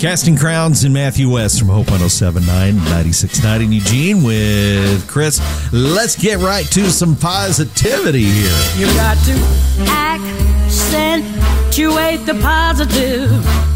Casting Crowns and Matthew West from Hope 107.9, 96.9 in Eugene with Chris. Let's get right to some positivity here. You got to accentuate the positive,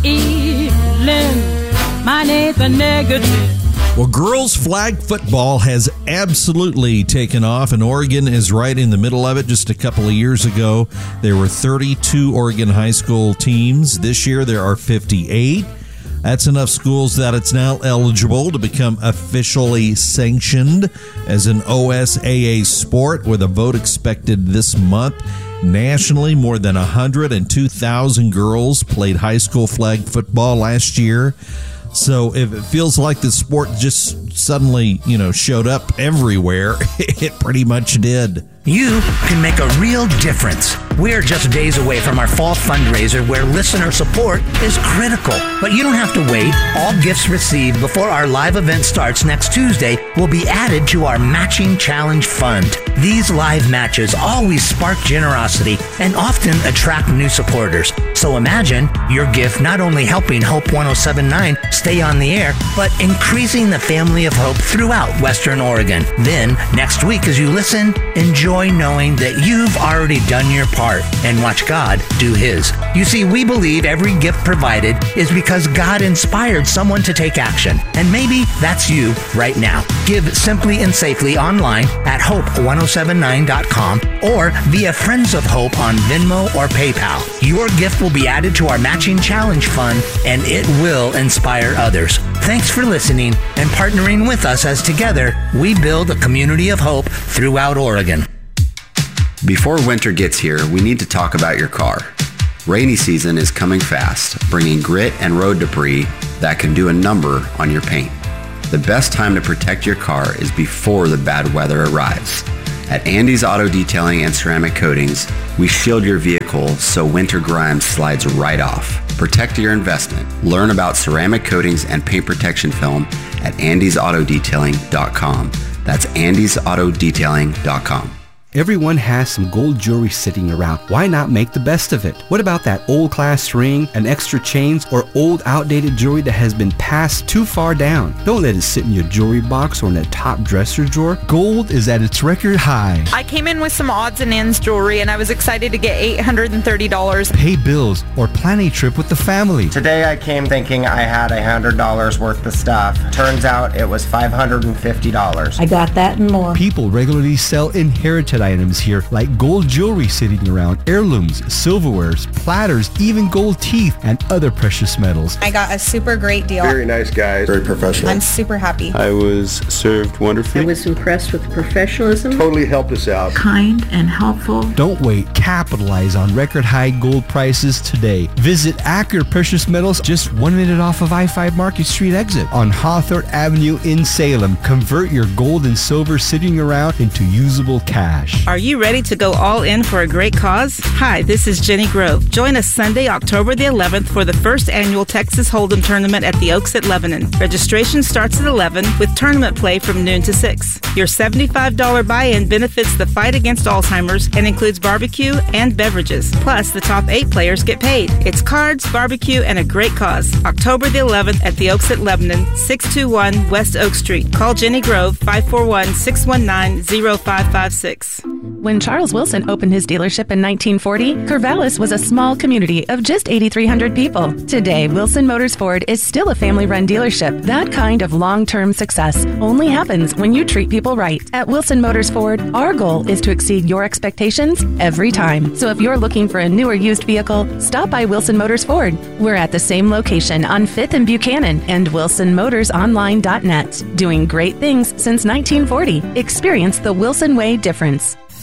eliminate the negative. Well, girls flag football has absolutely taken off, and Oregon is right in the middle of it. Just a couple of years ago, there were 32 Oregon high school teams. This year, there are 58. That's enough schools that it's now eligible to become officially sanctioned as an OSAA sport, with a vote expected this month. Nationally, more than 102,000 girls played high school flag football last year. So if it feels like the sport just suddenly, showed up everywhere, it pretty much did. You can make a real difference. We're just days away from our fall fundraiser where listener support is critical. But you don't have to wait. All gifts received before our live event starts next Tuesday will be added to our Matching Challenge Fund. These live matches always spark generosity and often attract new supporters. So imagine your gift not only helping Hope 107.9 stay on the air, but increasing the family of hope throughout Western Oregon. Then, next week as you listen, enjoy knowing that you've already done your part and watch God do His. You see, we believe every gift provided is because God inspired someone to take action. And maybe that's you right now. Give simply and safely online at hope1079.com or via Friends of Hope on Venmo or PayPal. Your gift will be added to our Matching Challenge Fund, and it will inspire others. Thanks for listening and partnering with us as together we build a community of hope throughout Oregon. Before winter gets here, we need to talk about your car. Rainy season is coming fast, bringing grit and road debris that can do a number on your paint. The best time to protect your car is before the bad weather arrives. At Andy's Auto Detailing and Ceramic Coatings, we shield your vehicle so winter grime slides right off. Protect your investment. Learn about ceramic coatings and paint protection film at andysautodetailing.com. That's andysautodetailing.com. Everyone has some gold jewelry sitting around. Why not make the best of it? What about that old class ring, an extra chains, or old outdated jewelry that has been passed too far down? Don't let it sit in your jewelry box or in a top dresser drawer. Gold is at its record high. I came in with some odds and ends jewelry and I was excited to get $830. Pay bills or plan a trip with the family. Today I came thinking I had $100 worth of stuff. Turns out it was $550. I got that and more. People regularly sell inherited items here, like gold jewelry sitting around, heirlooms, silverwares, platters, even gold teeth, and other precious metals. I got a super great deal. Very nice guys. Very professional. I'm super happy. I was served wonderfully. I was impressed with the professionalism. Totally helped us out. Kind and helpful. Don't wait. Capitalize on record high gold prices today. Visit Accurate Precious Metals, just 1 minute off of I-5 Market Street exit on Hawthorne Avenue in Salem. Convert your gold and silver sitting around into usable cash. Are you ready to go all in for a great cause? Hi, this is Jenny Grove. Join us Sunday, October the 11th for the first annual Texas Hold'em Tournament at the Oaks at Lebanon. Registration starts at 11 with tournament play from noon to 6. Your $75 buy-in benefits the fight against Alzheimer's and includes barbecue and beverages. Plus, the top 8 players get paid. It's cards, barbecue, and a great cause. October the 11th at the Oaks at Lebanon, 621 West Oak Street. Call Jenny Grove, 541-619-0556. When Charles Wilson opened his dealership in 1940, Corvallis was a small community of just 8,300 people. Today, Wilson Motors Ford is still a family-run dealership. That kind of long-term success only happens when you treat people right. At Wilson Motors Ford, our goal is to exceed your expectations every time. So if you're looking for a new or used vehicle, stop by Wilson Motors Ford. We're at the same location on 5th and Buchanan and WilsonMotorsOnline.net. Doing great things since 1940. Experience the Wilson Way difference.